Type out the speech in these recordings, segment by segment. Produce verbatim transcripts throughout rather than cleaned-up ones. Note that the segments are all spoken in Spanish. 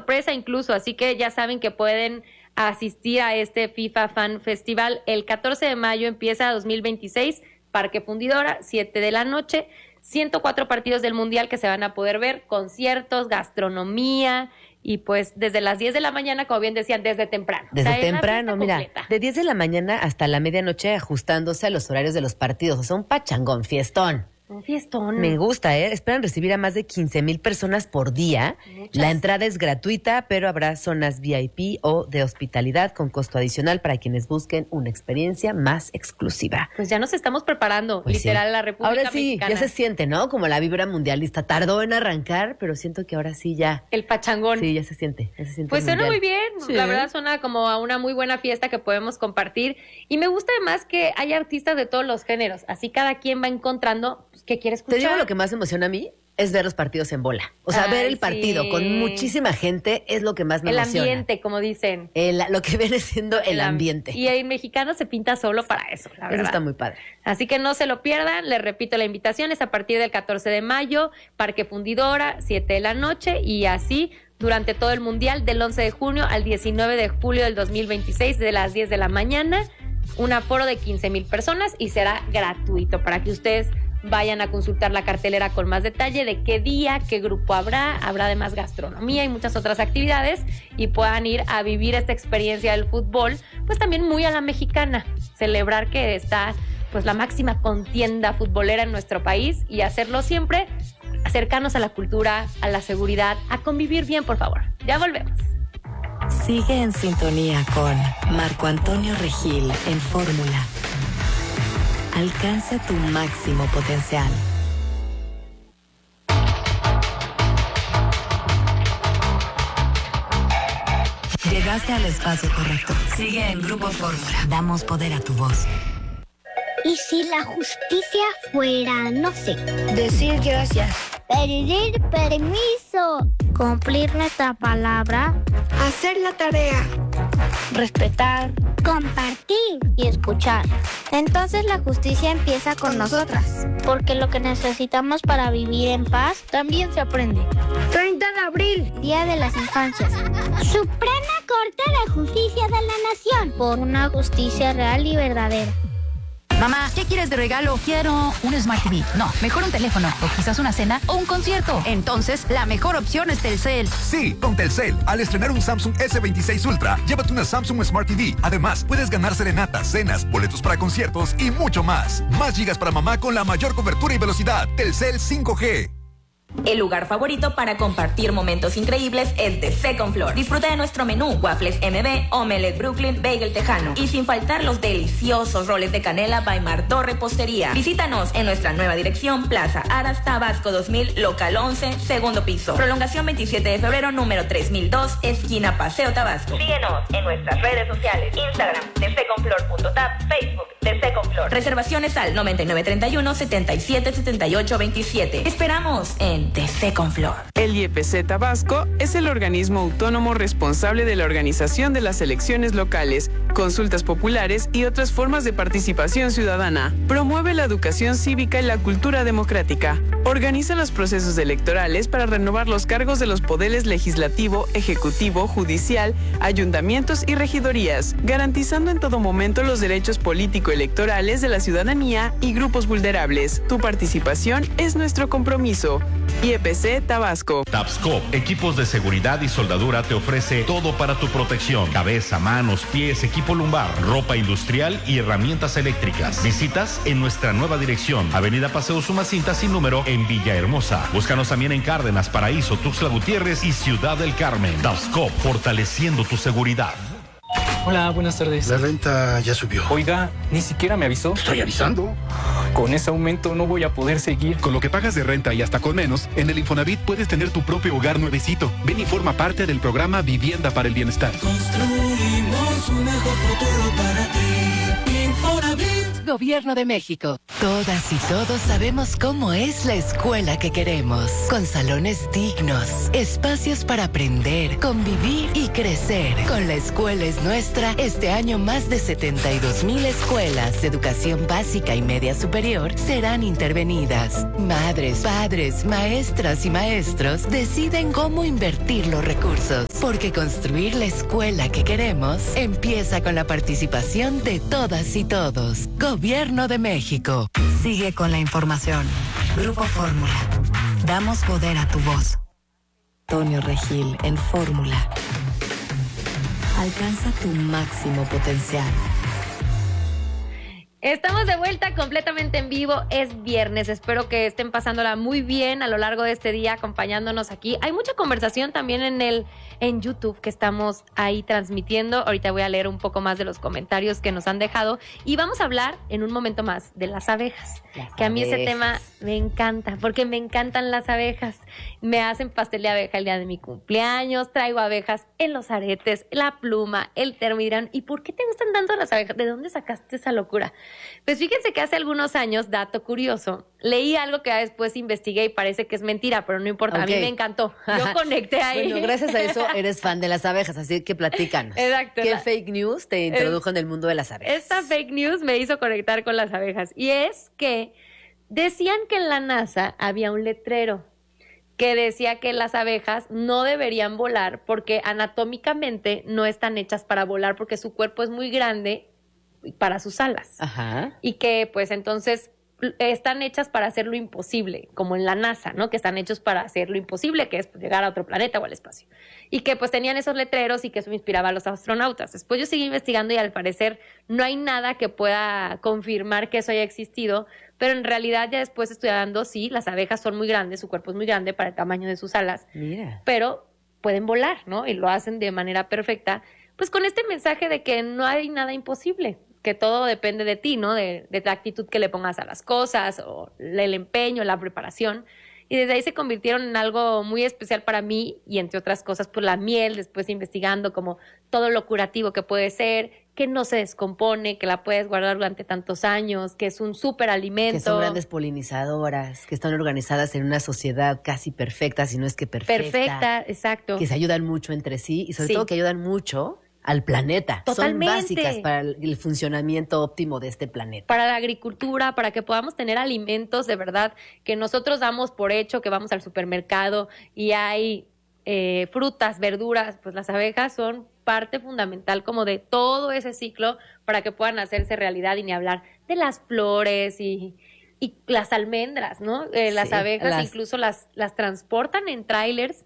sorpresa incluso, así que ya saben que pueden asistir a este FIFA Fan Festival. El catorce de mayo empieza dos mil veintiséis, Parque Fundidora, siete de la noche, ciento cuatro partidos del Mundial que se van a poder ver, conciertos, gastronomía, y pues desde las diez de la mañana, como bien decían, desde temprano. Desde o sea, temprano, mira, completa. de diez de la mañana hasta la medianoche ajustándose a los horarios de los partidos. O sea, un pachangón, fiestón. Un fiestón. Me gusta, ¿eh? Esperan recibir a más de quince mil personas por día. Muchas. La entrada es gratuita, pero habrá zonas V I P o de hospitalidad con costo adicional para quienes busquen una experiencia más exclusiva. Pues ya nos estamos preparando, Pues literal, sí. la República Ahora sí, Mexicana. ya se siente, ¿no? Como la vibra mundialista. Tardó en arrancar, pero siento que ahora sí ya. El pachangón. Sí, ya se siente. Ya se siente Pues el suena mundial. muy bien, Sí. la verdad suena como a una muy buena fiesta que podemos compartir. Y me gusta además que hay artistas de todos los géneros, así cada quien va encontrando pues, qué quiere escuchar. Te digo, lo que más me emociona a mí es ver los partidos en bola. O sea, Ay, ver el partido sí. con muchísima gente es lo que más me El emociona. ambiente, como dicen. El, lo que viene siendo el, am- ambiente. Y el mexicano se pinta solo para eso, la Eso verdad. está muy padre. Así que no se lo pierdan, les repito, la invitación es a partir del catorce de mayo, Parque Fundidora, siete de la noche, y así durante todo el Mundial, del once de junio al diecinueve de julio del dos mil veintiséis, de las diez de la mañana, un aforo de quince mil personas y será gratuito para que ustedes vayan a consultar la cartelera con más detalle de qué día, qué grupo habrá, habrá además gastronomía y muchas otras actividades y puedan ir a vivir esta experiencia del fútbol, pues también muy a la mexicana, celebrar que está pues la máxima contienda futbolera en nuestro país y hacerlo siempre cercanos a la cultura, a la seguridad, a convivir bien, por favor. Ya volvemos. Sigue en sintonía con Marco Antonio Regil en Fórmula. Alcanza tu máximo potencial. Llegaste al espacio correcto. Sigue en Grupo Fórmula. Damos poder a tu voz. ¿Y si la justicia fuera, no sé, Decir gracias. pedir permiso, cumplir nuestra palabra, Hacer la tarea. Respetar. compartir y escuchar? Entonces la justicia empieza con nosotras, porque lo que necesitamos para vivir en paz También se aprende. treinta de abril. Día de las Infancias. Suprema Corte de Justicia de la Nación. Por una justicia real y verdadera. Mamá, ¿qué quieres de regalo? Quiero un Smart T V. No, mejor un teléfono, o quizás una cena o un concierto. Entonces, la mejor opción es Telcel. Sí, con Telcel, al estrenar un Samsung ese veintiséis Ultra, llévate una Samsung Smart T V. Además, puedes ganar serenatas, cenas, boletos para conciertos y mucho más. Más gigas para mamá con la mayor cobertura y velocidad. Telcel cinco G. El lugar favorito para compartir momentos increíbles es The Second Floor. Disfruta de nuestro menú, waffles M B, omelette Brooklyn, bagel tejano y sin faltar los deliciosos roles de canela by Martó Repostería. Visítanos en nuestra nueva dirección, Plaza Aras, Tabasco dos mil, local once, segundo piso. Prolongación veintisiete de febrero, número tres mil dos, esquina Paseo Tabasco. Síguenos en nuestras redes sociales, Instagram, the second floor punto tap, Facebook, The Second Floor. Reservaciones al noventa y nueve treinta y uno, setenta y siete setenta y ocho veintisiete. Esperamos en The Second Floor. El I E P C Tabasco es el organismo autónomo responsable de la organización de las elecciones locales, consultas populares y otras formas de participación ciudadana. Promueve la educación cívica y la cultura democrática. Organiza los procesos electorales para renovar los cargos de los poderes legislativo, ejecutivo, judicial, ayuntamientos y regidorías, garantizando en todo momento los derechos político-electorales de la ciudadanía y grupos vulnerables. Tu participación es nuestro compromiso. I E P C Tabasco. Tapscop, equipos de seguridad y soldadura, te ofrece todo para tu protección: cabeza, manos, pies, equipo lumbar, ropa industrial y herramientas eléctricas. Visitas en nuestra nueva dirección, Avenida Paseo Sumacinta sin número en Villahermosa. Búscanos también en Cárdenas, Paraíso, Tuxtla Gutiérrez y Ciudad del Carmen. Tapscop, fortaleciendo tu seguridad. Hola, buenas tardes. La renta ya subió. Oiga, ni siquiera me avisó. Estoy avisando. Con ese aumento no voy a poder seguir. Con lo que pagas de renta y hasta con menos, en el Infonavit puedes tener tu propio hogar nuevecito. Ven y forma parte del programa Vivienda para el Bienestar. Construimos un mejor futuro para ti. Infonavit. Gobierno de México. Todas y todos sabemos cómo es la escuela que queremos. Con salones dignos, espacios para aprender, convivir y crecer. Con La Escuela es Nuestra, este año más de setenta y dos mil escuelas de educación básica y media superior serán intervenidas. Madres, padres, maestras y maestros deciden cómo invertir los recursos. Porque construir la escuela que queremos empieza con la participación de todas y todos. Gobierno de México. Sigue con la información. Grupo Fórmula. Damos poder a tu voz. Antonio Regil en Fórmula. Alcanza tu máximo potencial. Estamos de vuelta completamente en vivo, es viernes, espero que estén pasándola muy bien a lo largo de este día acompañándonos aquí. Hay mucha conversación también en el en YouTube que estamos ahí transmitiendo. Ahorita voy a leer un poco más de los comentarios que nos han dejado y vamos a hablar en un momento más de las abejas, las que a mí abejas. Ese tema me encanta, porque me encantan las abejas. Me hacen pastel de abeja el día de mi cumpleaños, traigo abejas en los aretes, la pluma, el termo. Y dirán, ¿y por qué te gustan tanto las abejas? ¿De dónde sacaste esa locura? Pues fíjense que hace algunos años, dato curioso, leí algo que después investigué y parece que es mentira, pero no importa, okay. A mí me encantó. Yo conecté ahí. Bueno, gracias a eso eres fan de las abejas, así que platícanos. Exacto. ¿Qué la, fake news te introdujo es, en el mundo de las abejas? Esta fake news me hizo conectar con las abejas y es que decían que en la NASA había un letrero que decía que las abejas no deberían volar porque anatómicamente no están hechas para volar porque su cuerpo es muy grande para sus alas. Ajá. Y que pues entonces están hechas para hacer lo imposible, como en la NASA, ¿no? Que están hechos para hacer lo imposible, que es llegar a otro planeta o al espacio. Y que pues tenían esos letreros y que eso inspiraba a los astronautas. Después yo seguí investigando y al parecer no hay nada que pueda confirmar que eso haya existido, pero en realidad ya después estudiando, sí, las abejas son muy grandes, su cuerpo es muy grande para el tamaño de sus alas. Mira. Pero pueden volar, ¿no? Y lo hacen de manera perfecta, pues con este mensaje de que no hay nada imposible, que todo depende de ti, ¿no? De, de la actitud que le pongas a las cosas, o el empeño, la preparación. Y desde ahí se convirtieron en algo muy especial para mí, y entre otras cosas, pues la miel, después investigando como todo lo curativo que puede ser, que no se descompone, que la puedes guardar durante tantos años, que es un súper alimento. Que son grandes polinizadoras, que están organizadas en una sociedad casi perfecta, si no es que perfecta. Perfecta, exacto. Que se ayudan mucho entre sí, y sobre sí. todo que ayudan mucho al planeta. Totalmente. Son básicas para el funcionamiento óptimo de este planeta. Para la agricultura, para que podamos tener alimentos de verdad que nosotros damos por hecho, que vamos al supermercado y hay eh, frutas, verduras, pues las abejas son parte fundamental como de todo ese ciclo para que puedan hacerse realidad, y ni hablar de las flores y, y las almendras, ¿no? Eh, las sí, abejas las... incluso las, las transportan en trailers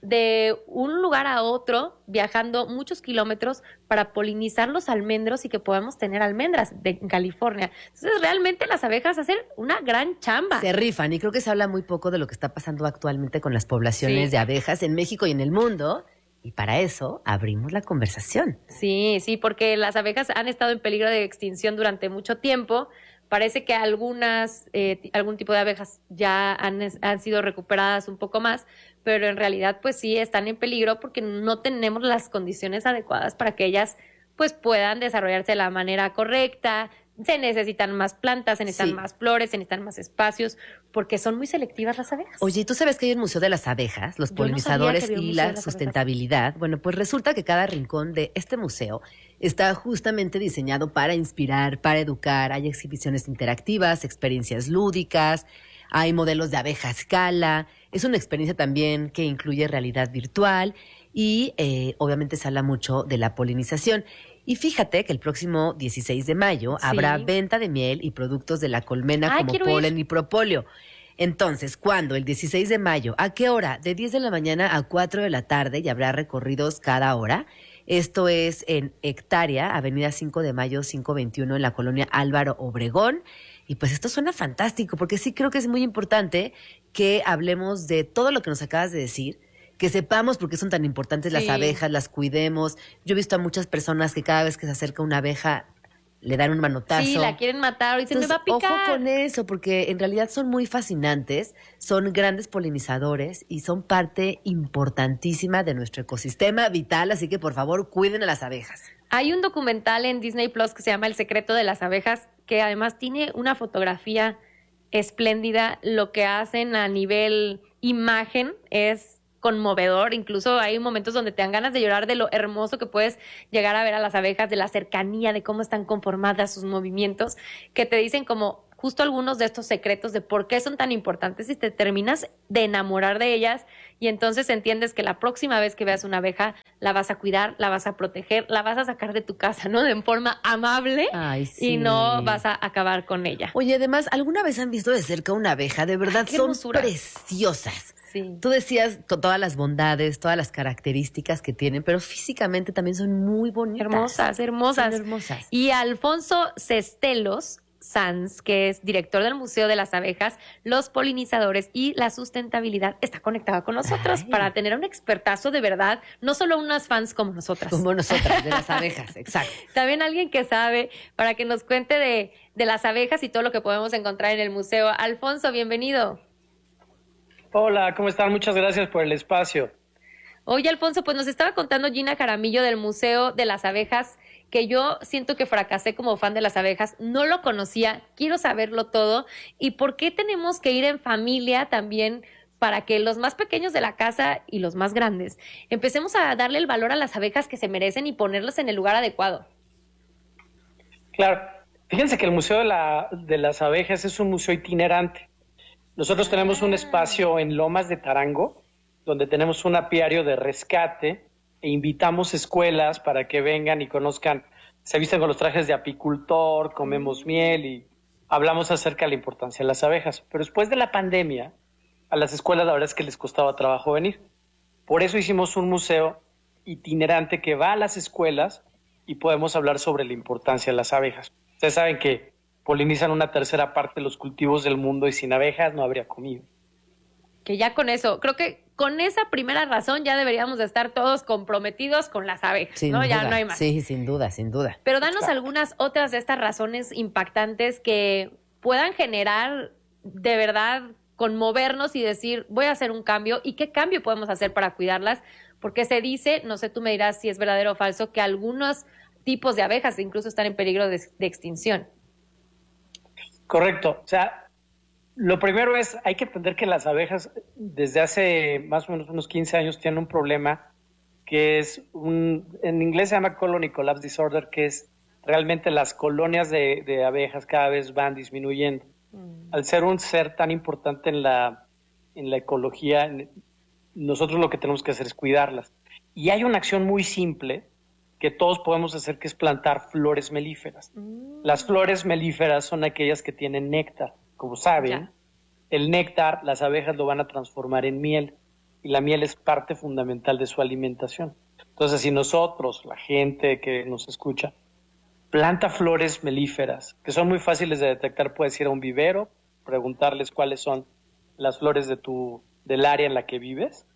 de un lugar a otro, viajando muchos kilómetros para polinizar los almendros y que podamos tener almendras de, en California. Entonces, realmente las abejas hacen una gran chamba. Se rifan, y creo que se habla muy poco de lo que está pasando actualmente con las poblaciones sí. de abejas en México y en el mundo, y para eso abrimos la conversación. Sí, sí, porque las abejas han estado en peligro de extinción durante mucho tiempo. Parece que algunas, eh, algún tipo de abejas ya han, han sido recuperadas un poco más, pero en realidad pues sí están en peligro porque no tenemos las condiciones adecuadas para que ellas pues puedan desarrollarse de la manera correcta. Se necesitan más plantas, se necesitan sí. más flores, se necesitan más espacios, porque son muy selectivas las abejas. Oye, ¿tú sabes que hay un museo de las abejas, los polinizadores no y la sustentabilidad? Abejas. Bueno, pues resulta que cada rincón de este museo está justamente diseñado para inspirar, para educar. Hay exhibiciones interactivas, experiencias lúdicas, hay modelos de abeja a escala. Es una experiencia también que incluye realidad virtual y eh, obviamente se habla mucho de la polinización. Y fíjate que el próximo dieciséis de mayo sí. habrá venta de miel y productos de la colmena Ay, como polen ir. y propóleo. Entonces, ¿cuándo? El dieciséis de mayo. ¿A qué hora? De diez de la mañana a cuatro de la tarde, y habrá recorridos cada hora. Esto es en Hectárea, Avenida cinco de mayo, quinientos veintiuno, en la colonia Álvaro Obregón. Y pues esto suena fantástico, porque sí creo que es muy importante que hablemos de todo lo que nos acabas de decir, que sepamos por qué son tan importantes sí. las abejas, las cuidemos. Yo he visto a muchas personas que cada vez que se acerca una abeja le dan un manotazo. Sí, la quieren matar y se me va a picar. Ojo con eso, porque en realidad son muy fascinantes, son grandes polinizadores y son parte importantísima de nuestro ecosistema vital, así que por favor cuiden a las abejas. Hay un documental en Disney Plus que se llama El secreto de las abejas, que además tiene una fotografía espléndida. Lo que hacen a nivel imagen es conmovedor. Incluso hay momentos donde te dan ganas de llorar de lo hermoso que puedes llegar a ver a las abejas, de la cercanía, de cómo están conformadas, sus movimientos, que te dicen como justo algunos de estos secretos de por qué son tan importantes y te terminas de enamorar de ellas y entonces entiendes que la próxima vez que veas una abeja la vas a cuidar, la vas a proteger, la vas a sacar de tu casa, ¿no? De forma amable. Ay, sí. Y no vas a acabar con ella. Oye, además, ¿alguna vez han visto de cerca una abeja? De verdad, Ay, son hermosura. preciosas. Sí. Tú decías con todas las bondades, todas las características que tienen, pero físicamente también son muy bonitas. Hermosas, hermosas. Son hermosas. Y Alfonso Cestelos Sanz, que es director del Museo de las Abejas, los Polinizadores y la Sustentabilidad, está conectado con nosotros Ay. para tener un expertazo de verdad, no solo unas fans como nosotras. Como nosotras, de las abejas, exacto. También alguien que sabe, para que nos cuente de, de las abejas y todo lo que podemos encontrar en el museo. Alfonso, bienvenido. Hola, ¿cómo están? Muchas gracias por el espacio. Oye, Alfonso, pues nos estaba contando Gina Jaramillo del Museo de las Abejas, que yo siento que fracasé como fan de las abejas, no lo conocía, quiero saberlo todo, y por qué tenemos que ir en familia también para que los más pequeños de la casa y los más grandes empecemos a darle el valor a las abejas que se merecen y ponerlas en el lugar adecuado. Claro, fíjense que el Museo de, la, de las Abejas es un museo itinerante. Nosotros tenemos un espacio en Lomas de Tarango, donde tenemos un apiario de rescate e invitamos escuelas para que vengan y conozcan, se visten con los trajes de apicultor, comemos miel y hablamos acerca de la importancia de las abejas. Pero después de la pandemia, a las escuelas la verdad es que les costaba trabajo venir. Por eso hicimos un museo itinerante que va a las escuelas y podemos hablar sobre la importancia de las abejas. Ustedes saben que polinizan una tercera parte de los cultivos del mundo y sin abejas no habría comida. Que ya con eso, creo que con esa primera razón ya deberíamos de estar todos comprometidos con las abejas, Sin ¿no? duda. Ya no hay más. Sí, sin duda, sin duda. Pero danos algunas otras de estas razones impactantes que puedan generar de verdad conmovernos y decir, voy a hacer un cambio y qué cambio podemos hacer para cuidarlas, porque se dice, no sé, tú me dirás si es verdadero o falso, que algunos tipos de abejas incluso están en peligro de, de extinción. Correcto, o sea, lo primero es, hay que entender que las abejas desde hace más o menos unos quince años tienen un problema que es, un, en inglés se llama colony collapse disorder, que es realmente las colonias de, de abejas cada vez van disminuyendo. Mm. Al ser un ser tan importante en la, en la ecología, nosotros lo que tenemos que hacer es cuidarlas. Y hay una acción muy simple que todos podemos hacer, que es plantar flores melíferas. Mm. Las flores melíferas son aquellas que tienen néctar. Como saben, ya. El néctar, las abejas lo van a transformar en miel y la miel es parte fundamental de su alimentación. Entonces, si nosotros, la gente que nos escucha, planta flores melíferas, que son muy fáciles de detectar, puedes ir a un vivero, preguntarles cuáles son las flores de tu, del área en la que vives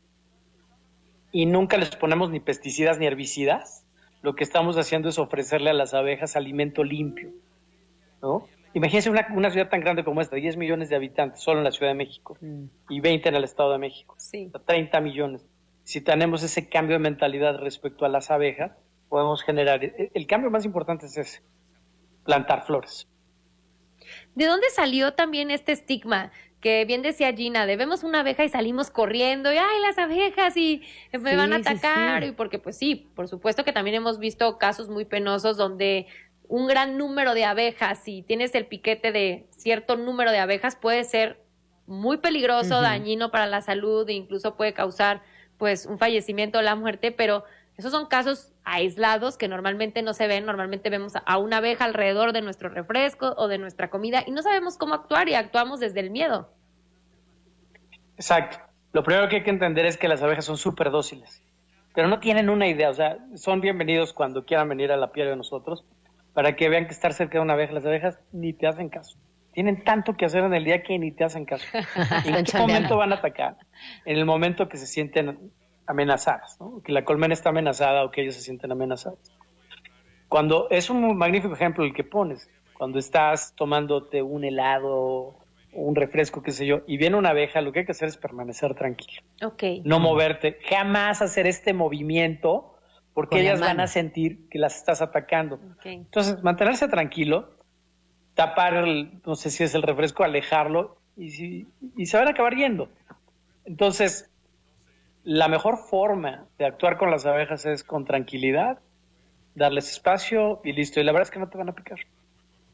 y nunca les ponemos ni pesticidas ni herbicidas, lo que estamos haciendo es ofrecerle a las abejas alimento limpio, ¿no? Imagínense una, una ciudad tan grande como esta, diez millones de habitantes solo en la Ciudad de México mm. y veinte en el Estado de México, sí. treinta millones. Si tenemos ese cambio de mentalidad respecto a las abejas, podemos generar, el, el cambio más importante es ese, plantar flores. ¿De dónde salió también este estigma? Que bien decía Gina, de vemos una abeja y salimos corriendo y ¡ay, las abejas! Y me sí, van a atacar. Sí, sí. Y porque pues sí, por supuesto que también hemos visto casos muy penosos donde un gran número de abejas, si tienes el piquete de cierto número de abejas, puede ser muy peligroso, uh-huh. dañino para la salud e incluso puede causar pues un fallecimiento o la muerte, pero esos son casos aislados que normalmente no se ven. Normalmente vemos a una abeja alrededor de nuestro refresco o de nuestra comida y no sabemos cómo actuar y actuamos desde el miedo. Exacto. Lo primero que hay que entender es que las abejas son súper dóciles, pero no tienen una idea. O sea, son bienvenidos cuando quieran venir a la piel de nosotros, para que vean que estar cerca de una abeja, las abejas ni te hacen caso. Tienen tanto que hacer en el día que ni te hacen caso. ¿En qué momento van a atacar? En el momento que se sienten amenazadas, ¿no? Que la colmena está amenazada o que ellos se sienten amenazados. Cuando es un magnífico ejemplo el que pones, cuando estás tomándote un helado o un refresco, qué sé yo, y viene una abeja, lo que hay que hacer es permanecer tranquilo. Okay. No moverte, jamás hacer este movimiento, porque con ellas van a sentir que las estás atacando. Okay. Entonces, mantenerse tranquilo, tapar, el, no sé si es el refresco, alejarlo, y, si, y se van a acabar yendo. Entonces, la mejor forma de actuar con las abejas es con tranquilidad, darles espacio y listo. Y la verdad es que no te van a picar.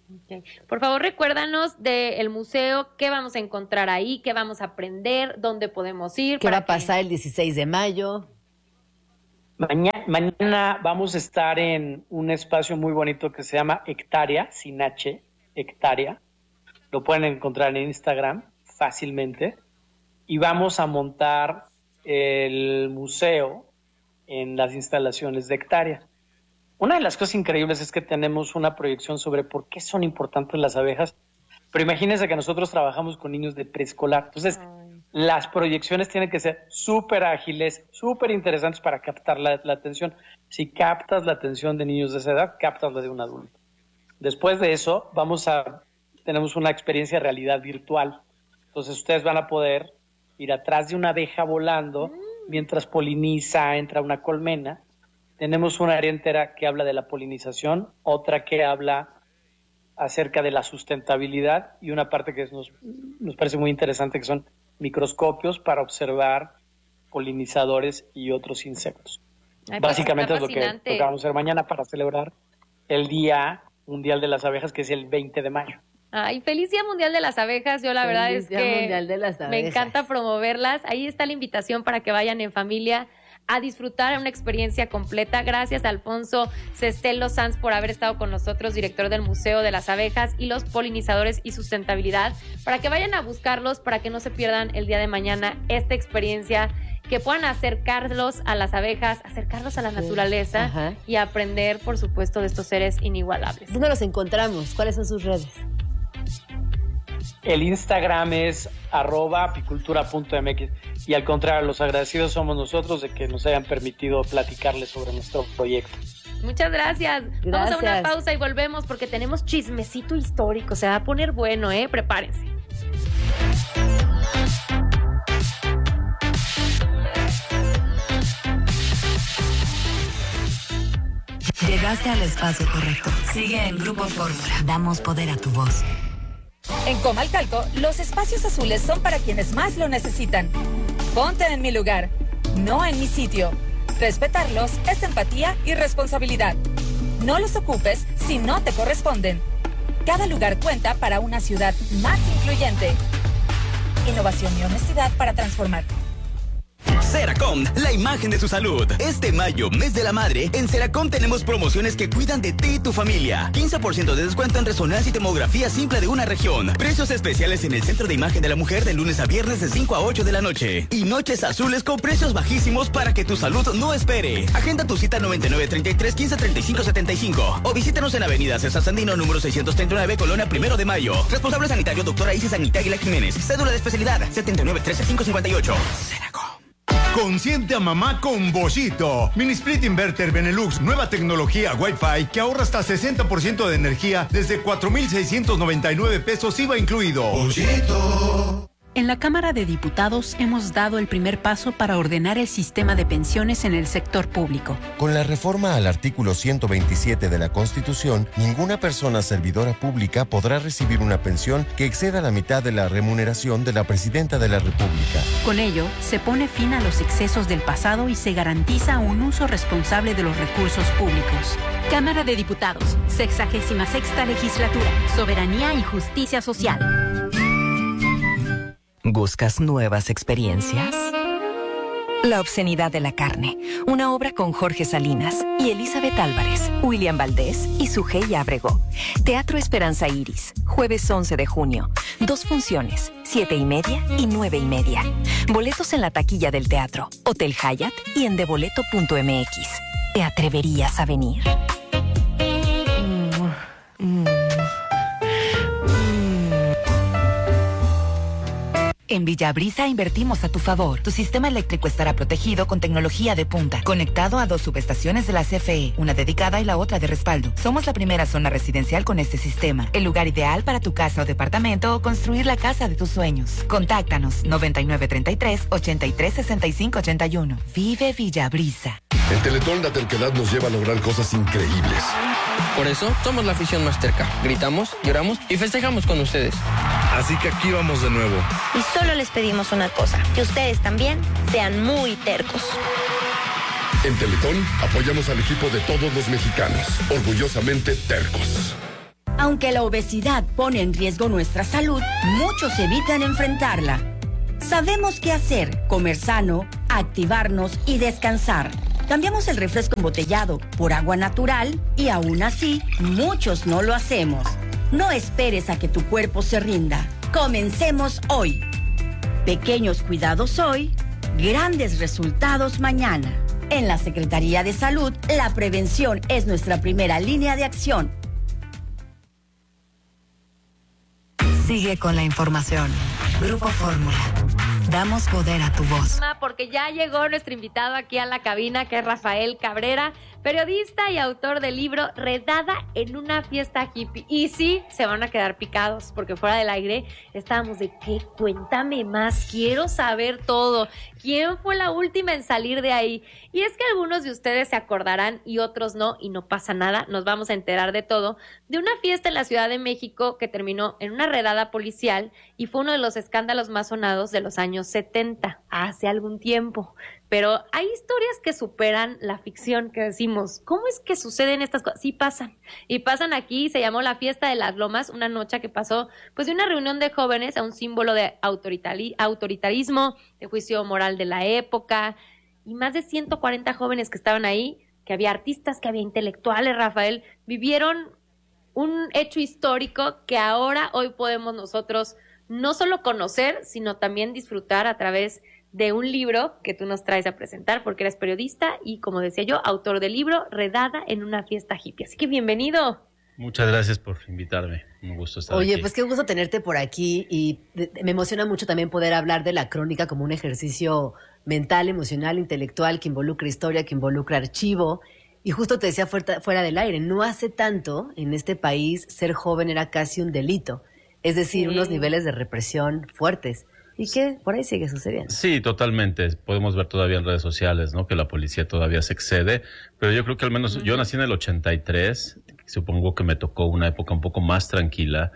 Okay. Por favor, recuérdanos del museo, qué vamos a encontrar ahí, qué vamos a aprender, dónde podemos ir. ¿Qué va a pasar el dieciséis de mayo? Mañana, mañana vamos a estar en un espacio muy bonito que se llama Hectárea, sin H, Hectárea. Lo pueden encontrar en Instagram fácilmente. Y vamos a montar el museo en las instalaciones de Hectárea. Una de las cosas increíbles es que tenemos una proyección sobre por qué son importantes las abejas, pero imagínense que nosotros trabajamos con niños de preescolar. Entonces, Ay. las proyecciones tienen que ser súper ágiles, súper interesantes para captar la, la atención. Si captas la atención de niños de esa edad, captas la de un adulto. Después de eso, vamos a tenemos una experiencia de realidad virtual. Entonces, ustedes van a poder ir atrás de una abeja volando mm. mientras poliniza, entra una colmena. Tenemos una área entera que habla de la polinización, otra que habla acerca de la sustentabilidad y una parte que nos, nos parece muy interesante, que son microscopios para observar polinizadores y otros insectos. Ay, Básicamente es lo que, lo que vamos a hacer mañana para celebrar el Día Mundial de las Abejas, que es el veinte de mayo. Ay, feliz Día Mundial de las Abejas. Yo la feliz verdad es Día que Mundial de las me encanta promoverlas. Ahí está la invitación para que vayan en familia a disfrutar una experiencia completa. Gracias a Alfonso Sestelo Sanz por haber estado con nosotros, director del Museo de las Abejas y los Polinizadores y Sustentabilidad, para que vayan a buscarlos, para que no se pierdan el día de mañana esta experiencia, que puedan acercarlos a las abejas, acercarlos a la naturaleza Ajá. y aprender, por supuesto, de estos seres inigualables. ¿Dónde los encontramos? ¿Cuáles son sus redes? El Instagram es arroba apicultura punto m x y al contrario, los agradecidos somos nosotros de que nos hayan permitido platicarles sobre nuestro proyecto. Muchas gracias. gracias. Vamos a una pausa y volvemos porque tenemos chismecito histórico. Se va a poner bueno, ¿eh? Prepárense. Llegaste al espacio correcto. Sigue en Grupo Fórmula. Damos poder a tu voz. En Comalcalco, los espacios azules son para quienes más lo necesitan. Ponte en mi lugar, no en mi sitio. Respetarlos es empatía y responsabilidad. No los ocupes si no te corresponden. Cada lugar cuenta para una ciudad más incluyente. Innovación y honestidad para transformar. Seracom, la imagen de su salud. Este mayo, mes de la madre, en Seracom tenemos promociones que cuidan de ti y tu familia. quince por ciento de descuento en resonancia y tomografía simple de una región. Precios especiales en el Centro de Imagen de la Mujer de lunes a viernes de cinco a ocho de la noche. Y noches azules con precios bajísimos para que tu salud no espere. Agenda tu cita noventa y nueve, treinta y tres, quince, treinta y cinco, setenta y cinco. O visítanos en Avenida César Sandino, número seiscientos treinta y nueve, Colonia Primero de Mayo. Responsable sanitario, doctora Isis Anita Aguilar Jiménez. Cédula de especialidad, setenta y nueve, trece, cinco cincuenta y ocho. Seracom. Consiente a mamá con Boschito. Mini Split Inverter Benelux, nueva tecnología Wi-Fi que ahorra hasta sesenta por ciento de energía desde cuatro mil seiscientos noventa y nueve pesos I V A incluido. Boschito. En la Cámara de Diputados hemos dado el primer paso para ordenar el sistema de pensiones en el sector público. Con la reforma al artículo ciento veintisiete de la Constitución, ninguna persona servidora pública podrá recibir una pensión que exceda la mitad de la remuneración de la Presidenta de la República. Con ello, se pone fin a los excesos del pasado y se garantiza un uso responsable de los recursos públicos. Cámara de Diputados, sexagésima sexta legislatura, soberanía y justicia social. ¿Buscas nuevas experiencias? La obscenidad de la carne, una obra con Jorge Salinas y Elizabeth Álvarez, William Valdés y Sujei Ábrego. Teatro Esperanza Iris, jueves once de junio. Dos funciones, siete y media y nueve y media. Boletos en la taquilla del teatro, Hotel Hyatt y en deboleto punto m x. ¿Te atreverías a venir? Mm, mm. En Villabrisa invertimos a tu favor. Tu sistema eléctrico estará protegido con tecnología de punta, conectado a dos subestaciones de la C F E, una dedicada y la otra de respaldo. Somos la primera zona residencial con este sistema, el lugar ideal para tu casa o departamento o construir la casa de tus sueños. Contáctanos noventa y nueve, treinta y tres, ochenta y tres, sesenta y cinco, ochenta y uno. Vive Villabrisa. En Teletón la terquedad nos lleva a lograr cosas increíbles. Por eso somos la afición más terca. Gritamos, lloramos y festejamos con ustedes. Así que aquí vamos de nuevo. Y solo les pedimos una cosa, que ustedes también sean muy tercos. En Teletón apoyamos al equipo de todos los mexicanos, orgullosamente tercos. Aunque la obesidad pone en riesgo nuestra salud, muchos evitan enfrentarla. Sabemos qué hacer: comer sano, activarnos y descansar. Cambiamos el refresco embotellado por agua natural y aún así, muchos no lo hacemos. No esperes a que tu cuerpo se rinda. Comencemos hoy. Pequeños cuidados hoy, grandes resultados mañana. En la Secretaría de Salud, la prevención es nuestra primera línea de acción. Sigue con la información. Grupo Fórmula. Damos poder a tu voz. Porque ya llegó nuestro invitado aquí a la cabina, que es Rafael Cabrera, periodista y autor del libro Redada en una fiesta hippie. Y sí, se van a quedar picados, porque fuera del aire estábamos de ¿qué? Cuéntame más, quiero saber todo. ¿Quién fue la última en salir de ahí? Y es que algunos de ustedes se acordarán y otros no, y no pasa nada, nos vamos a enterar de todo, de una fiesta en la Ciudad de México que terminó en una redada policial y fue uno de los escándalos más sonados de los años setenta, hace algún tiempo. Pero hay historias que superan la ficción, que decimos, ¿cómo es que suceden estas cosas? Sí pasan, y pasan aquí. Se llamó la Fiesta de las Lomas, una noche que pasó pues de una reunión de jóvenes a un símbolo de autoritari- autoritarismo, de juicio moral de la época, y más de ciento cuarenta jóvenes que estaban ahí, que había artistas, que había intelectuales, Rafael, vivieron un hecho histórico que ahora, hoy podemos nosotros no solo conocer, sino también disfrutar a través de un libro que tú nos traes a presentar, porque eres periodista y, como decía yo, autor del libro Redada en una fiesta hippie. Así que bienvenido. Muchas gracias por invitarme. Un gusto estar Oye, aquí. pues qué gusto tenerte por aquí, y de- me emociona mucho también poder hablar de la crónica como un ejercicio mental, emocional, intelectual, que involucra historia, que involucra archivo. Y justo te decía fuera, fuera del aire, no hace tanto en este país ser joven era casi un delito. Es decir, Sí. unos niveles de represión fuertes. ¿Y qué por ahí sigue sucediendo? Sí, totalmente. Podemos ver todavía en redes sociales, ¿no? Que la policía todavía se excede. Pero yo creo que al menos, yo nací en el ochenta y tres, supongo que me tocó una época un poco más tranquila,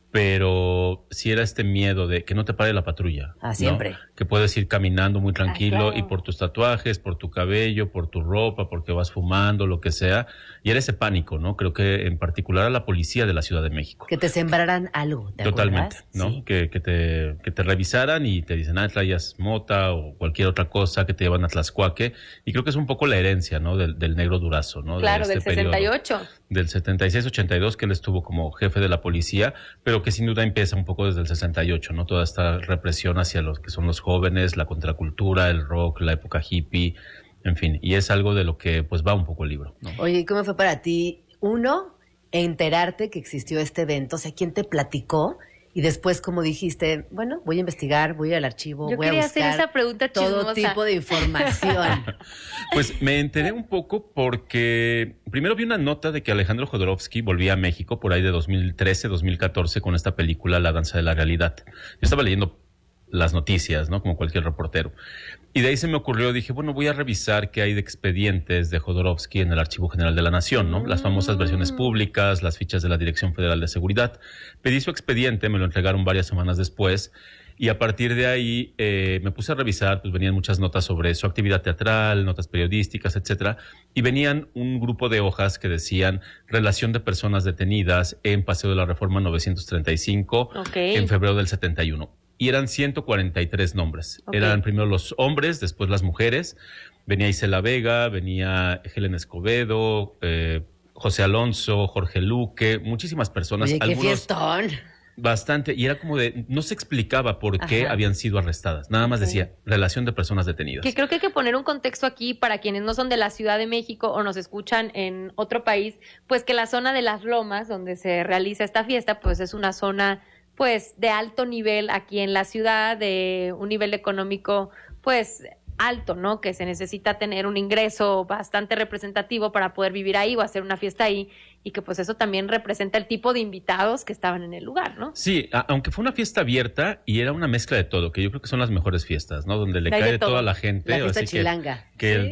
pero sí era este miedo de que no te pare la patrulla. Ah, ¿no? siempre. Que puedes ir caminando muy tranquilo Ah, claro. y por tus tatuajes, por tu cabello, por tu ropa, porque vas fumando, lo que sea. Y era ese pánico, ¿no? Creo que en particular a la policía de la Ciudad de México. Que te sembraran algo, ¿te Totalmente, acuerdas? ¿no? Sí. Que, que, te, que te revisaran y te dicen, ah, traías mota o cualquier otra cosa, que te llevan a Tlaxcuaque. Y creo que es un poco la herencia, ¿no? Del, del negro Durazo, ¿no? Claro, de del este sesenta y periodo. ocho. Del setenta y seis ochenta y dos, que él estuvo como jefe de la policía, pero que sin duda empieza un poco desde el sesenta y ocho, ¿no? Toda esta represión hacia los que son los jóvenes, la contracultura, el rock, la época hippie, en fin. Y es algo de lo que pues va un poco el libro, ¿no? Oye, ¿y cómo fue para ti, uno, enterarte que existió este evento? O sea, ¿quién te platicó? Y después, como dijiste, bueno, voy a investigar, voy al archivo, Yo voy a quería buscar hacer esa pregunta todo chismosa. tipo de información. Pues me enteré un poco porque primero vi una nota de que Alejandro Jodorowsky volvía a México por ahí de dos mil trece, dos mil catorce con esta película La danza de la realidad. Yo estaba leyendo las noticias, ¿no? Como cualquier reportero. Y de ahí se me ocurrió, dije, bueno, voy a revisar qué hay de expedientes de Jodorowsky en el Archivo General de la Nación, ¿no? Las famosas versiones públicas, las fichas de la Dirección Federal de Seguridad. Pedí su expediente, me lo entregaron varias semanas después. Y a partir de ahí eh, me puse a revisar, pues venían muchas notas sobre su actividad teatral, notas periodísticas, etcétera. Y venían un grupo de hojas que decían relación de personas detenidas en Paseo de la Reforma novecientos treinta y cinco, Ok. en febrero del setenta y uno. Y eran ciento cuarenta y tres nombres. Ok. Eran primero los hombres, después las mujeres. Venía Isela Vega, venía Helen Escobedo, eh, José Alonso, Jorge Luque, muchísimas personas. Oye, qué algunos- fiestón. Bastante, y era como de, no se explicaba por qué Ajá. habían sido arrestadas, nada más Ok. decía, relación de personas detenidas. Que creo que hay que poner un contexto aquí para quienes no son de la Ciudad de México o nos escuchan en otro país, pues que la zona de las Lomas, donde se realiza esta fiesta, pues es una zona pues de alto nivel aquí en la ciudad, de un nivel económico pues alto, ¿no? Que se necesita tener un ingreso bastante representativo para poder vivir ahí o hacer una fiesta ahí, y que pues eso también representa el tipo de invitados que estaban en el lugar, ¿no? Sí, a- aunque fue una fiesta abierta y era una mezcla de todo, que yo creo que son las mejores fiestas, ¿no? Donde le Hay de cae todo. toda la gente. La fiesta así que- chilanga. Que, Sí.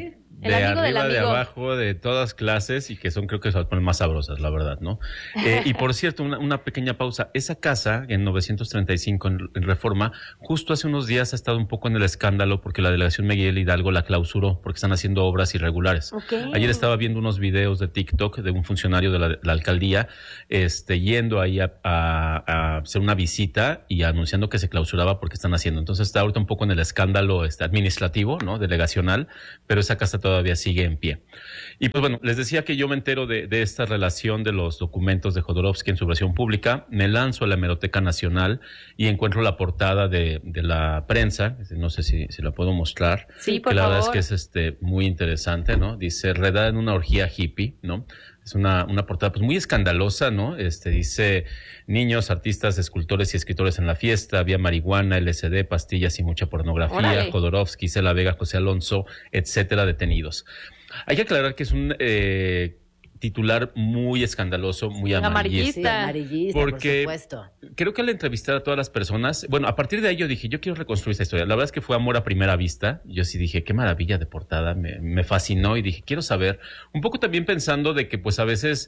El de amigo del arriba, de amigo. abajo, de todas clases y que son creo que se ponen más sabrosas, la verdad, ¿no? Eh, y por cierto, una, una pequeña pausa. Esa casa en novecientos treinta y cinco en, en Reforma, justo hace unos días ha estado un poco en el escándalo porque la delegación Miguel Hidalgo la clausuró porque están haciendo obras irregulares. Okay. Ayer estaba viendo unos videos de TikTok de un funcionario de la, la alcaldía este, yendo ahí a, a, a hacer una visita y anunciando que se clausuraba porque están haciendo. Entonces está ahorita un poco en el escándalo este, administrativo, ¿no? Delegacional, pero esa casa todavía sigue en pie. Y pues bueno, les decía que yo me entero de, de esta relación de los documentos de Jodorowsky en su versión pública, me lanzo a la Hemeroteca Nacional y encuentro la portada de, de la prensa, no sé si, si la puedo mostrar. Sí, por que la favor. verdad es que es este, muy interesante, ¿no? Dice, redada en una orgía hippie, ¿no? Es una, una portada pues muy escandalosa, ¿no? Este dice, niños, artistas, escultores y escritores en la fiesta, había marihuana, L S D, pastillas y mucha pornografía, Órale. Jodorowsky, Cela Vega, José Alonso, etcétera, detenidos. Hay que aclarar que es un eh, titular muy escandaloso, muy amarillista. Amarillista. Amarillista, Porque por supuesto. creo que al entrevistar a todas las personas, bueno, a partir de ahí yo dije, yo quiero reconstruir esta historia. La verdad es que fue amor a primera vista. Yo sí dije, qué maravilla de portada, me, me fascinó y dije, quiero saber, un poco también pensando de que pues a veces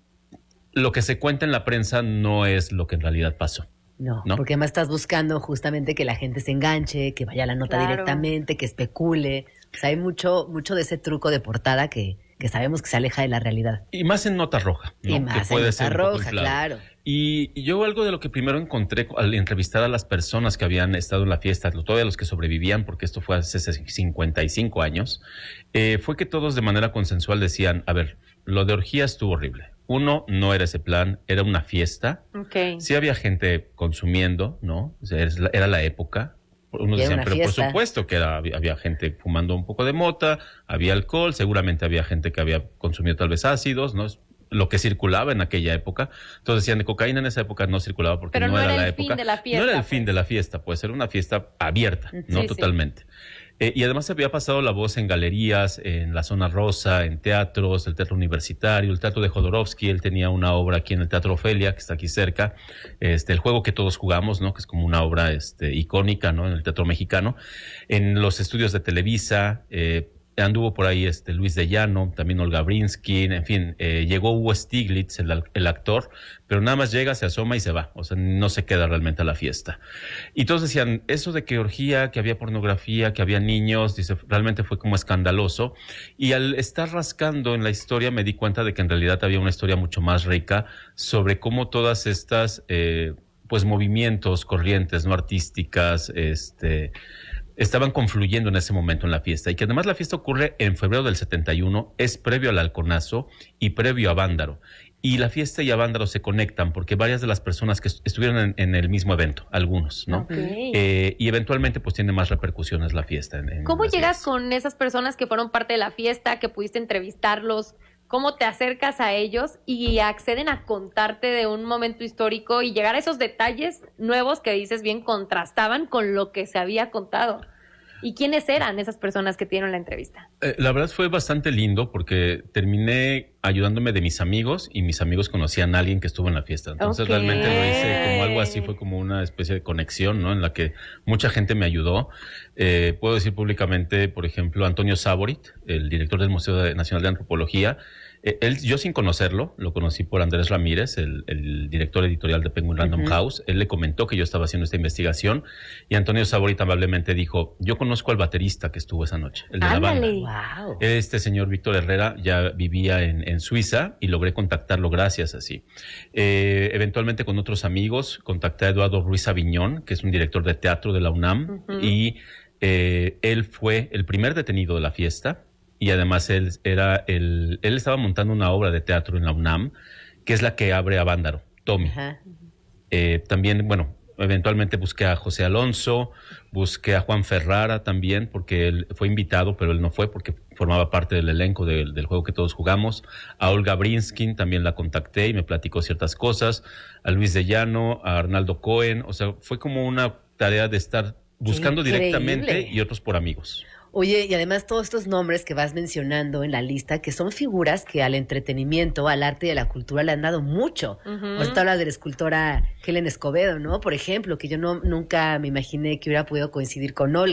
lo que se cuenta en la prensa no es lo que en realidad pasó. No, ¿No? porque además estás buscando justamente que la gente se enganche, que vaya a la nota Claro. directamente, que especule. O sea, hay mucho, mucho de ese truco de portada que, que sabemos que se aleja de la realidad. Y más en nota roja, ¿no? Y más que en puede nota ser un poco roja, inflado. claro. Y, y yo algo de lo que primero encontré al entrevistar a las personas que habían estado en la fiesta, todavía los que sobrevivían, porque esto fue hace cincuenta y cinco años, eh, fue que todos de manera consensual decían, a ver, lo de orgía estuvo horrible. Uno, no era ese plan, era una fiesta. Okay. Sí había gente consumiendo, ¿no? O sea, es la- era la época. Unos Y era decían, una pero fiesta. por supuesto que era, había, había gente fumando un poco de mota, había alcohol, seguramente había gente que había consumido tal vez ácidos, ¿no? Es lo que circulaba en aquella época. Entonces decían, de cocaína en esa época no circulaba porque Pero no, no era, era la el fin época. de la fiesta, no era el pues. fin de la fiesta, pues era una fiesta abierta, ¿no? Sí, sí. Totalmente. Eh, y además se había pasado la voz en galerías, en la zona rosa, en teatros, el teatro universitario, el teatro de Jodorowsky. Él tenía una obra aquí en el Teatro Ofelia, que está aquí cerca, este, el juego que todos jugamos, ¿no? Que es como una obra este, icónica, ¿no? En el teatro mexicano. En los estudios de Televisa, eh, anduvo por ahí este Luis de Llano, también Olga Brinsky, en fin, eh, llegó Hugo Stiglitz, el, el actor, pero nada más llega, se asoma y se va, o sea, no se queda realmente a la fiesta. Y todos decían, eso de que orgía, que había pornografía, que había niños, dice, realmente fue como escandaloso. Y al estar rascando en la historia me di cuenta de que en realidad había una historia mucho más rica sobre cómo todas estas, eh, pues, movimientos, corrientes, no artísticas, este... estaban confluyendo en ese momento en la fiesta y que además la fiesta ocurre en febrero del setenta y uno, es previo al Halconazo y previo a Vándaro. Y la fiesta y a Vándaro se conectan porque varias de las personas que est- estuvieron en, en el mismo evento, algunos, ¿no? Ok. Eh, y eventualmente pues tiene más repercusiones la fiesta. En, en ¿Cómo las llegas fiestas. con esas personas que fueron parte de la fiesta, que pudiste entrevistarlos? ¿Cómo te acercas a ellos y acceden a contarte de un momento histórico y llegar a esos detalles nuevos que dices bien contrastaban con lo que se había contado? ¿Y quiénes eran esas personas que dieron la entrevista? Eh, la verdad fue bastante lindo porque terminé ayudándome de mis amigos y mis amigos conocían a alguien que estuvo en la fiesta. Entonces Ok. realmente lo hice como algo así, fue como una especie de conexión, ¿no? En la que mucha gente me ayudó. Eh, puedo decir públicamente, por ejemplo, Antonio Saborit, el director del Museo de- Nacional de Antropología. Eh, él, yo sin conocerlo, lo conocí por Andrés Ramírez, el, el director editorial de Penguin Random Ujú. House. Él le comentó que yo estaba haciendo esta investigación y Antonio Saborit amablemente dijo, yo conozco al baterista que estuvo esa noche, el de la banda. Ándale. Wow. Este señor Víctor Herrera ya vivía en, en Suiza y logré contactarlo gracias así. Eh, eventualmente con otros amigos contacté a Eduardo Ruiz Aviñón, que es un director de teatro de la UNAM, Ujú. y eh, él fue el primer detenido de la fiesta y además él era el, él estaba montando una obra de teatro en la UNAM, que es la que abre a Vándaro, Tommy. Ajá. Eh, también, bueno, eventualmente busqué a José Alonso, busqué a Juan Ferrara también, porque él fue invitado, pero él no fue porque formaba parte del elenco del, del juego que todos jugamos. A Olga Brinsky también la contacté y me platicó ciertas cosas. A Luis de Llano, a Arnaldo Cohen. O sea, fue como una tarea de estar buscando increíble. directamente y otros por amigos. Oye, y además todos estos nombres que vas mencionando en la lista, que son figuras que al entretenimiento, al arte y a la cultura le han dado mucho. Ujú. Ahorita hablas de la escultora Helen Escobedo, ¿no? Por ejemplo, que yo no nunca me imaginé que hubiera podido coincidir con Olga.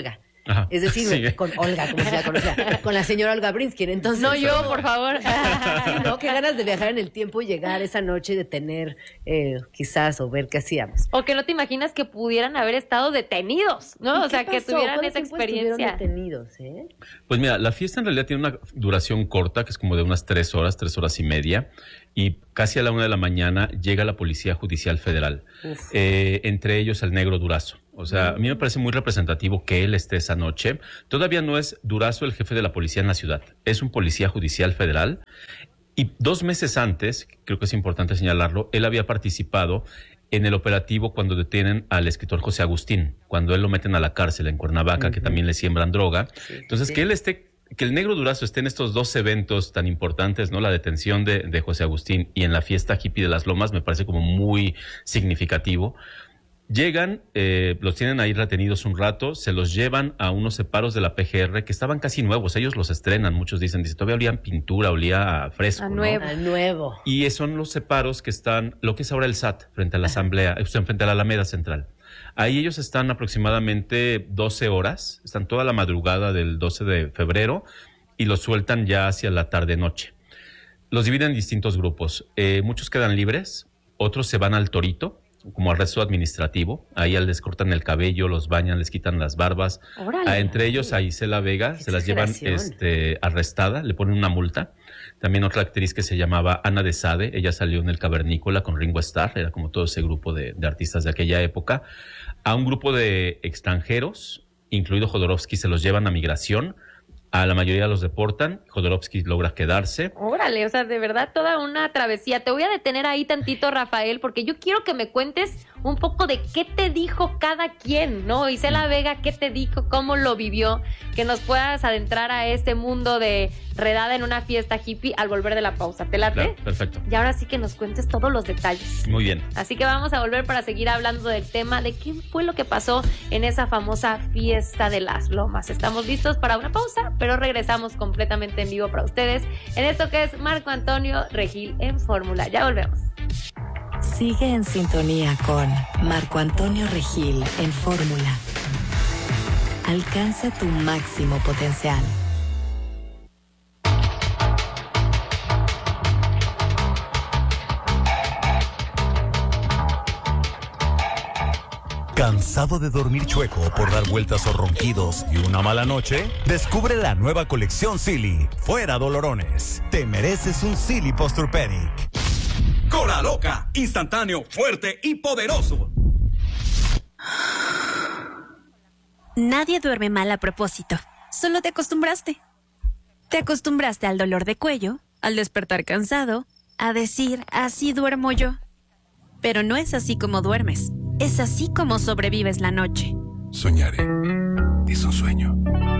Ajá. Es decir, sí. con Olga, como se la conocía, con la señora Olga Brinskin. Entonces, no yo, por favor. Sí, ¿no? Qué ganas de viajar en el tiempo y llegar esa noche y detener, eh, quizás, o ver qué hacíamos. O que no te imaginas que pudieran haber estado detenidos, ¿no? O sea, que tuvieran esa experiencia. Detenidos, ¿eh? Pues mira, la fiesta en realidad tiene una duración corta, que es como de unas tres horas, tres horas y media, y casi a la una de la mañana llega la Policía Judicial Federal, eh, entre ellos el Negro Durazo. O sea, a mí me parece muy representativo que él esté esa noche. Todavía no es Durazo el jefe de la policía en la ciudad, es un policía judicial federal. Y dos meses antes, creo que es importante señalarlo, él había participado en el operativo cuando detienen al escritor José Agustín, cuando él lo meten a la cárcel en Cuernavaca, uh-huh. que también le siembran droga. Sí, Entonces, sí. que él esté, que el Negro Durazo esté en estos dos eventos tan importantes, ¿no? La detención de, de José Agustín y en la fiesta hippie de las Lomas, me parece como muy significativo. Llegan, eh, los tienen ahí retenidos un rato, se los llevan a unos separos de la P G R que estaban casi nuevos, ellos los estrenan, muchos dicen, dice, todavía olían pintura, olía a fresco, a ¿no? nuevo. A nuevo. Y son los separos que están, lo que es ahora el S A T, frente a la Asamblea, frente a la Alameda Central. Ahí ellos están aproximadamente doce horas, están toda la madrugada del doce de febrero y los sueltan ya hacia la tarde-noche. Los dividen en distintos grupos, eh, muchos quedan libres, otros se van al Torito, como arresto administrativo. Ahí les cortan el cabello, los bañan, les quitan las barbas. A, entre ellos a Isela Vega se las llevan este, arrestada, le ponen una multa. También otra actriz que se llamaba Ana de Sade, ella salió en El Cavernícola con Ringo Starr, era como todo ese grupo de, de artistas de aquella época. A un grupo de extranjeros, incluido Jodorowsky, se los llevan a migración. A la mayoría los deportan, Jodorowsky logra quedarse. Órale, o sea, de verdad toda una travesía. Te voy a detener ahí tantito, Rafael, porque yo quiero que me cuentes un poco de qué te dijo cada quien, ¿no? Isela Vega, ¿qué te dijo? ¿Cómo lo vivió? Que nos puedas adentrar a este mundo de redada en una fiesta hippie al volver de la pausa. ¿Te late? Claro, perfecto. Y ahora sí que nos cuentes todos los detalles. Muy bien. Así que vamos a volver para seguir hablando del tema de qué fue lo que pasó en esa famosa fiesta de las Lomas. Estamos listos para una pausa, pero regresamos completamente en vivo para ustedes en esto que es Marco Antonio Regil en Fórmula. Ya volvemos. Sigue en sintonía con Marco Antonio Regil en Fórmula. Alcanza tu máximo potencial. ¿Cansado de dormir chueco por dar vueltas o ronquidos y una mala noche? Descubre la nueva colección Silly. Fuera dolorones. Te mereces un Silly Posturepedic. Cola Loca. Instantáneo, fuerte y poderoso. Nadie duerme mal a propósito. Solo te acostumbraste. Te acostumbraste al dolor de cuello, al despertar cansado, a decir, así duermo yo. Pero no es así como duermes. Es así como sobrevives la noche. Soñaré. Es un sueño.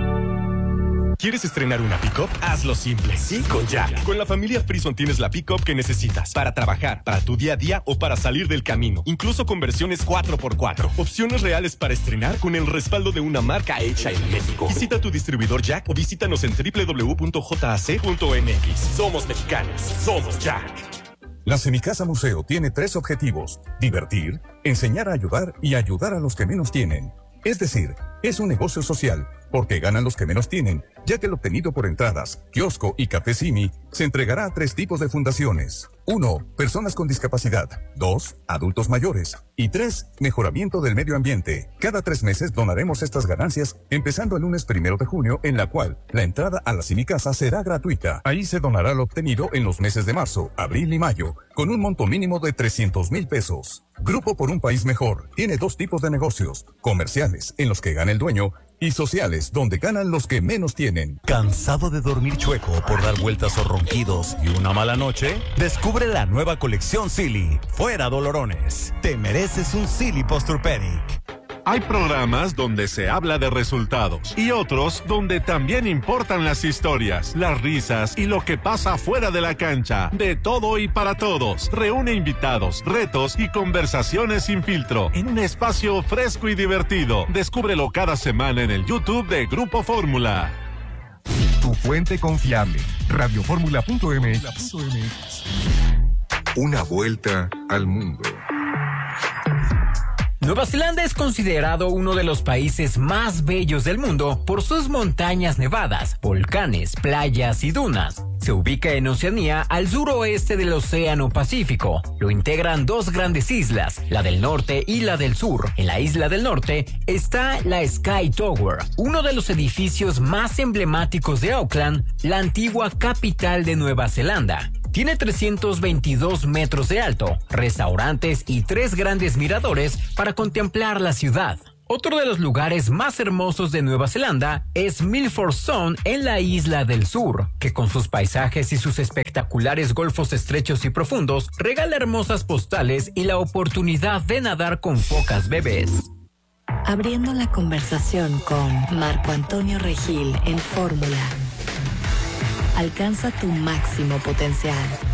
¿Quieres estrenar una pick-up? Hazlo simple. Sí, con Jack. Con la familia Frison tienes la pick-up que necesitas para trabajar, para tu día a día o para salir del camino. Incluso con versiones cuatro por cuatro. Opciones reales para estrenar con el respaldo de una marca hecha en México. Visita tu distribuidor Jack o visítanos en doble u doble u doble u punto j a c punto m x. Somos mexicanos. Somos Jack. La Semicasa Museo tiene tres objetivos: divertir, enseñar a ayudar y ayudar a los que menos tienen. Es decir, es un negocio social, porque ganan los que menos tienen, ya que el obtenido por entradas, kiosco y café Simi se entregará a tres tipos de fundaciones. Uno, personas con discapacidad. Dos, adultos mayores. Y tres, mejoramiento del medio ambiente. Cada tres meses donaremos estas ganancias, empezando el lunes primero de junio, en la cual la entrada a la Semicasa será gratuita. Ahí se donará lo obtenido en los meses de marzo, abril y mayo, con un monto mínimo de trescientos mil pesos. Grupo por un País Mejor tiene dos tipos de negocios: comerciales, en los que gana el dueño, y sociales, donde ganan los que menos tienen. ¿Cansado de dormir chueco por dar vueltas o ronquidos y una mala noche? Descubre la nueva colección Silly. Fuera dolorones. Te mereces un Silly Posturepedic. Hay programas donde se habla de resultados y otros donde también importan las historias, las risas y lo que pasa fuera de la cancha. De todo y para todos. Reúne invitados, retos y conversaciones sin filtro en un espacio fresco y divertido. Descúbrelo cada semana en el YouTube de Grupo Fórmula. Tu fuente confiable. radioformula punto m x. Una vuelta al mundo. Nueva Zelanda es considerado uno de los países más bellos del mundo por sus montañas nevadas, volcanes, playas y dunas. Se ubica en Oceanía, al suroeste del Océano Pacífico. Lo integran dos grandes islas, la del norte y la del sur. En la isla del norte está la Sky Tower, uno de los edificios más emblemáticos de Auckland, la antigua capital de Nueva Zelanda. Tiene trescientos veintidós metros de alto, restaurantes y tres grandes miradores para contemplar la ciudad. Otro de los lugares más hermosos de Nueva Zelanda es Milford Sound en la isla del sur, que con sus paisajes y sus espectaculares golfos estrechos y profundos regala hermosas postales y la oportunidad de nadar con focas bebés. Abriendo la conversación con Marco Antonio Regil en Fórmula. Alcanza tu máximo potencial.